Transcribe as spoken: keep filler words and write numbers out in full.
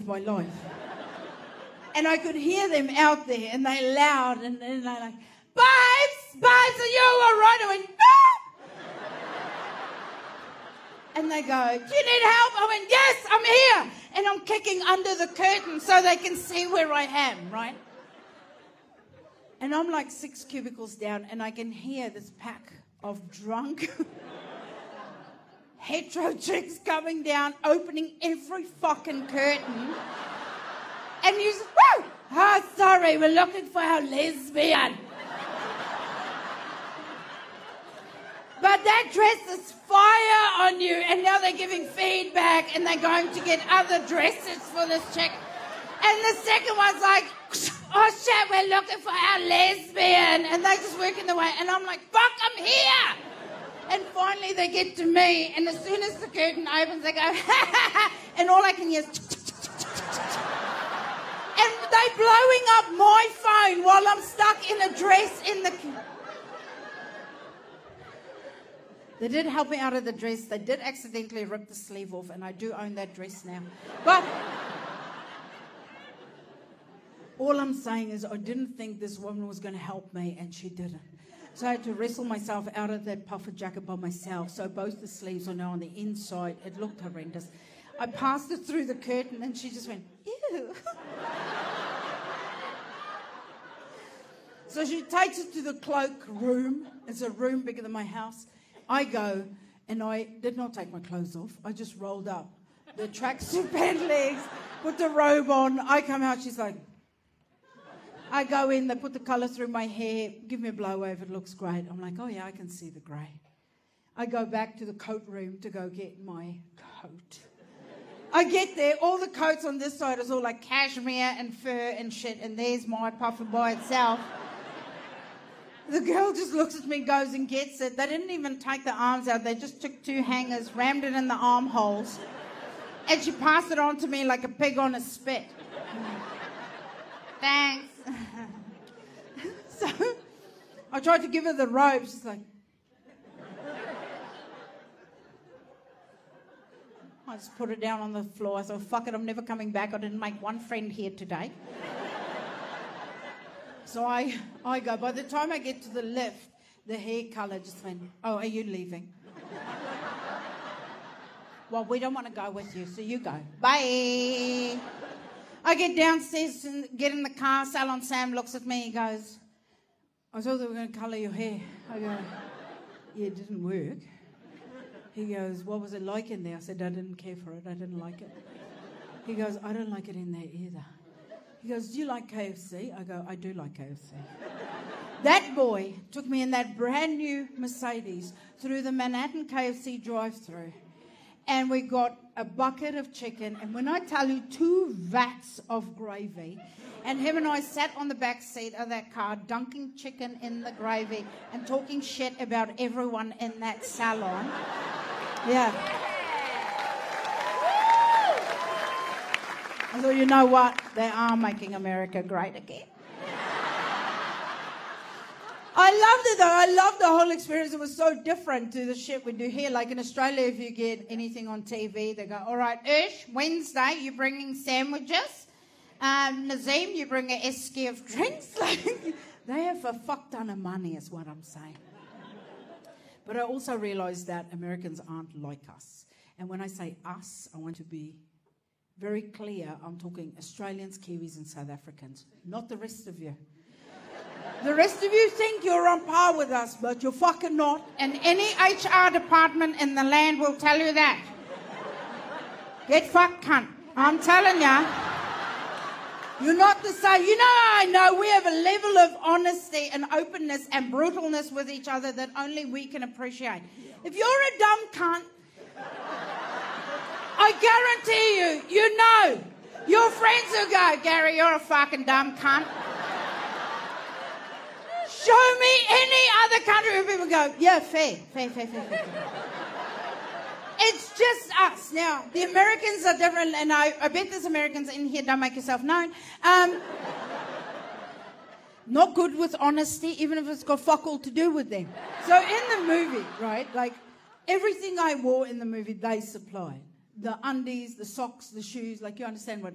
my life. And I could hear them out there, and they're loud, and, and they're like, Babes, babes, are you all right? I went, no! And they go, do you need help? I went, yes, I'm here. And I'm kicking under the curtain so they can see where I am, right? And I'm like six cubicles down, and I can hear this pack of drunk hetero chicks coming down, opening every fucking curtain. And you say, woo! Oh, sorry, we're looking for our lesbian. But that dress is fire on you, and now they're giving feedback, and they're going to get other dresses for this chick. And the second one's like, oh shit, we're looking for our lesbian. And they're just working their way, and I'm like, fuck, I'm here. And finally they get to me, and as soon as the curtain opens, they go, ha ha ha, and all I can hear is, and they're blowing up my phone while I'm stuck in a dress in the... They did help me out of the dress. They did accidentally rip the sleeve off, and I do own that dress now. But all I'm saying is I didn't think this woman was going to help me, and she didn't. So I had to wrestle myself out of that puffer jacket by myself. So both the sleeves are now on the inside. It looked horrendous. I passed it through the curtain, and she just went, ew. So she takes it to the cloak room. It's a room bigger than my house. I go, and I did not take my clothes off. I just rolled up the tracksuit pant legs, put the robe on. I come out, she's like... I go in, they put the colour through my hair, give me a blow over, it looks great. I'm like, oh yeah, I can see the grey. I go back to the coat room to go get my coat. I get there, all the coats on this side is all like cashmere and fur and shit, and there's my puffer by itself. The girl just looks at me, goes and gets it. They didn't even take the arms out, they just took two hangers, rammed it in the armholes, and she passed it on to me like a pig on a spit. Thanks. So I tried to give her the robe. She's like, I just put it down on the floor. I thought, fuck it, I'm never coming back. I didn't make one friend here today. So I, I go. By the time I get to the lift, the hair colour just went, oh, are you leaving? Well, we don't want to go with you, so you go. Bye. I get downstairs and get in the car. Salon Sam looks at me. He goes, I thought they were going to colour your hair. I go, yeah, it didn't work. He goes, what was it like in there? I said, I didn't care for it. I didn't like it. He goes, I don't like it in there either. He goes, do you like K F C? I go, I do like K F C. That boy took me in that brand new Mercedes through the Manhattan K F C drive-through. And we got a bucket of chicken, and when I tell you, two vats of gravy, and him and I sat on the back seat of that car, dunking chicken in the gravy and talking shit about everyone in that salon. Yeah. I thought, you know what? They are making America great again. I loved it, though. I loved the whole experience. It was so different to the shit we do here. Like in Australia, if you get anything on T V, they go, all right, Ish, Wednesday, you're bringing sandwiches. Um, Nazim, you bring an esky of drinks. Like, they have a fuck ton of money, is what I'm saying. But I also realised that Americans aren't like us. And when I say us, I want to be very clear. I'm talking Australians, Kiwis, and South Africans, not the rest of you. The rest of you think you're on par with us, but you're fucking not. And any H R department in the land will tell you that. Get fucked, cunt. I'm telling ya. You're not the same. You know, I know we have a level of honesty and openness and brutalness with each other that only we can appreciate. If you're a dumb cunt, I guarantee you, you know, your friends will go, Gary, you're a fucking dumb cunt. Show me any other country where people go, yeah, fair, fair, fair, fair, fair. It's just us. Now, the Americans are different, and I, I bet there's Americans in here, don't make yourself known. Um, not good with honesty, even if it's got fuck all to do with them. So in the movie, right, like, everything I wore in the movie, they supplied. The undies, the socks, the shoes, like, you understand what